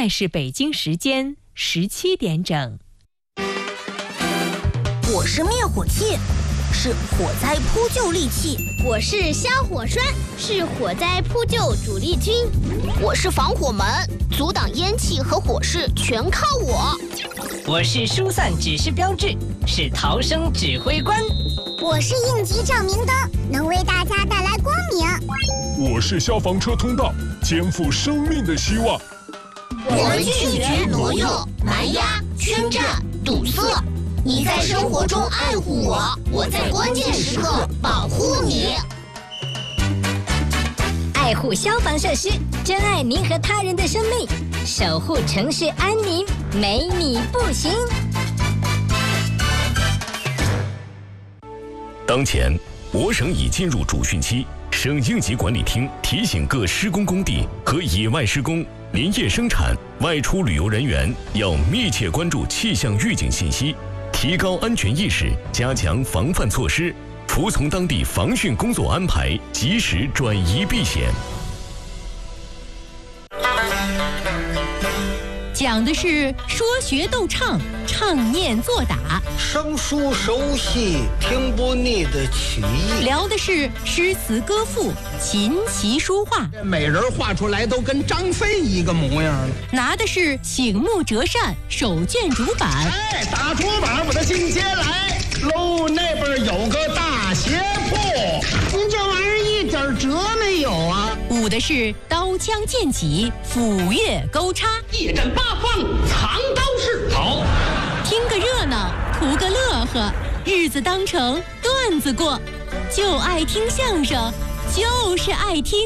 在是北京时间17点整。 我是灭火器，是火灾扑救利器。 我是消火栓，是火灾扑救主力军。 我是防火门，阻挡烟气和火势全靠我。 我是疏散指示标志，是逃生指挥官。 我是应急照明灯，能为大家带来光明。 我是消防车通道，肩负生命的希望。 我们拒绝挪用、埋压、圈占、堵塞。你在生活中爱护我，我在关键时刻保护你。 爱护消防设施，珍爱您和他人的生命，守护城市安宁，没你不行。 当前，我省已进入主汛期，省应急管理厅提醒各施工工地和野外施工、林业生产、外出旅游人员要密切关注气象预警信息，提高安全意识，加强防范措施，服从当地防汛工作安排，及时转移避险。 讲的是说学逗唱，唱念做打， 生疏熟悉，听不腻的曲艺。 聊的是诗词歌赋，琴棋书画， 每人画出来都跟张飞一个模样。 拿的是醒目折扇，手卷竹板。 哎，打竹板，我的进阶来喽！那边有个大鞋铺，您这玩意儿一点辙没有啊！ 舞的是刀枪剑戟，斧钺钩叉， 一阵八方藏刀式。好， 听个热闹，图个乐呵，日子当成段子过，就爱听相声，就是爱听。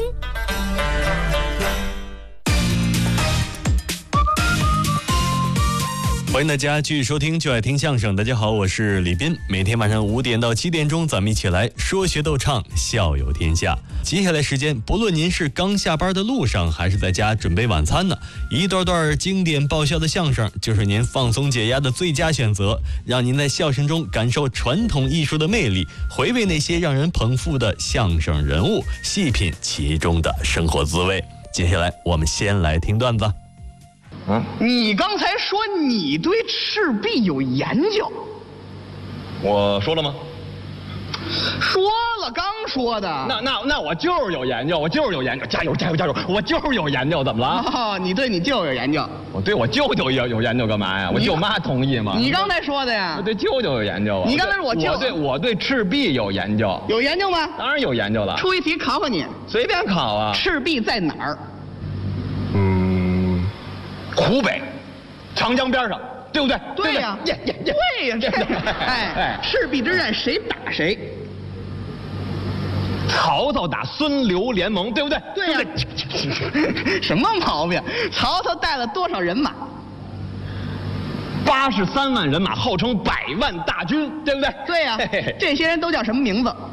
欢迎大家继续收听就爱听相声。大家好，我是李斌。每天晚上5点到7点钟，咱们一起来说学逗唱，笑有天下。接下来时间，不论您是刚下班的路上，还是在家准备晚餐呢，一段段经典爆笑的相声就是您放松解压的最佳选择，让您在笑声中感受传统艺术的魅力，回味那些让人捧腹的相声人物，细品其中的生活滋味。接下来我们先来听段子。 你刚才说你对赤壁有研究， 我说了吗？ 说了，刚说的。 那我就是有研究，我就是有研究，加油加油加油！我就是有研究，怎么了？ 哦，你对你舅有研究。 我对我舅舅有研究干嘛呀？我舅妈同意吗？ 你刚才说的呀。 我对舅舅有研究啊。 你刚才是我舅。 我对赤壁有研究。 有研究吗？ 当然有研究了。 出一题考考你。 随便考啊。 赤壁在哪儿？ 湖北，长江边上，对不对？ 对呀，对呀，哎，赤壁之战谁打谁？ 曹操打孙刘联盟，对不对？ 对呀。什么毛病？曹操带了多少人马 ？83万人马，号称100万大军，对不对？ 对呀。这些人都叫什么名字？